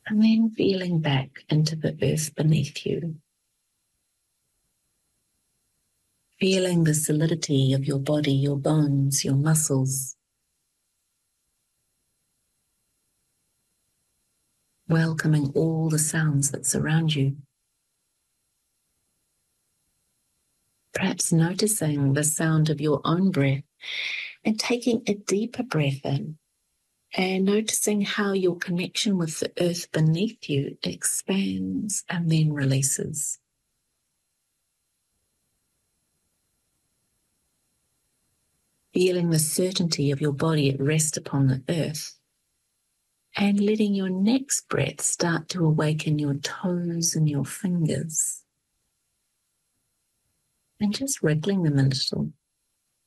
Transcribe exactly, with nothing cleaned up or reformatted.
And then feeling back into the earth beneath you. Feeling the solidity of your body, your bones, your muscles. Welcoming all the sounds that surround you. Perhaps noticing the sound of your own breath and taking a deeper breath in and noticing how your connection with the earth beneath you expands and then releases. Feeling the certainty of your body at rest upon the earth and letting your next breath start to awaken your toes and your fingers and just wriggling them a little.